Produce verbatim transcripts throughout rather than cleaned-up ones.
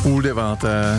Půl deváté.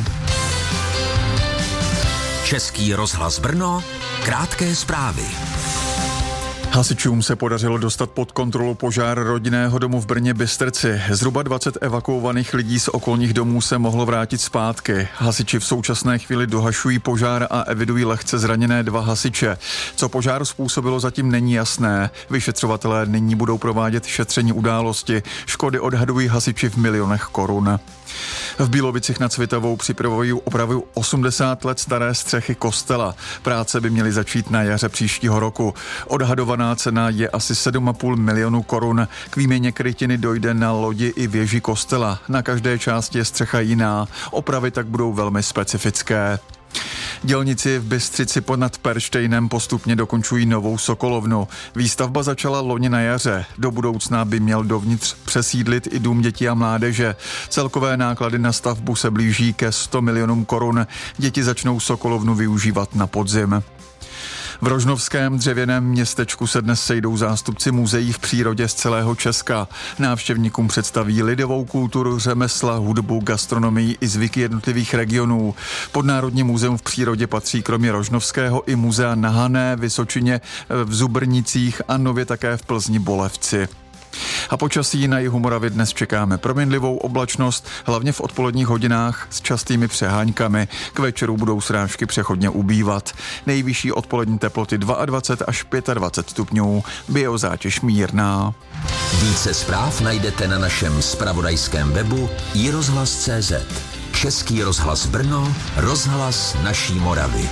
Český rozhlas Brno, krátké zprávy. Hasičům se podařilo dostat pod kontrolu požár rodinného domu v Brně Bystrci. Zhruba dvacet evakuovaných lidí z okolních domů se mohlo vrátit zpátky. Hasiči v současné chvíli dohašují požár a evidují lehce zraněné dva hasiče. Co požár způsobilo, zatím není jasné. Vyšetřovatelé nyní budou provádět šetření události. Škody odhadují hasiči v milionech korun. V Bílovicích nad Svitavou připravují opravu osmdesát let staré střechy kostela. Práce by měly začít na jaře příštího roku. Odhadovaná cena je asi sedm a půl milionu korun. K výměně krytiny dojde na lodi i věži kostela. Na každé části je střecha jiná. Opravy tak budou velmi specifické. Dělníci v Bystřici pod Perštejnem postupně dokončují novou sokolovnu. Výstavba začala loni na jaře. Do budoucna by měl dovnitř přesídlit i dům dětí a mládeže. Celkové náklady na stavbu se blíží ke sto milionům korun. Děti začnou sokolovnu využívat na podzim. V rožnovském dřevěném městečku se dnes sejdou zástupci muzeí v přírodě z celého Česka. Návštěvníkům představí lidovou kulturu, řemesla, hudbu, gastronomii i zvyky jednotlivých regionů. Pod Národní muzeum v přírodě patří kromě rožnovského i muzea na Hané, Vysočině, v Zubrnicích a nově také v Plzni Bolevci. A počasí na jihu Moravy dnes čekáme proměnlivou oblačnost, hlavně v odpoledních hodinách s častými přeháňkami. K večeru budou srážky přechodně ubývat. Nejvyšší odpolední teploty dvacet dva až dvacet pět stupňů, biozátěž mírná. Více zpráv najdete na našem zpravodajském webu i rozhlas tečka cé zet. Český rozhlas Brno, rozhlas naší Moravy.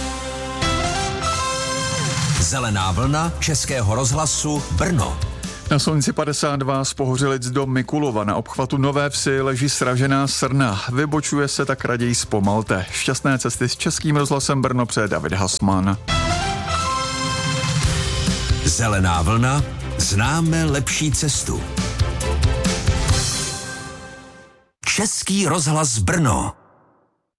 Zelená vlna Českého rozhlasu Brno. Na silnici padesát dva z Pohořelic do Mikulova na obchvatu Nové Vsi leží sražená srna. Vybočuje se, tak raději zpomalte. Šťastné cesty s Českým rozhlasem Brno přeje David Hasman. Zelená vlna, známe lepší cestu. Český rozhlas Brno.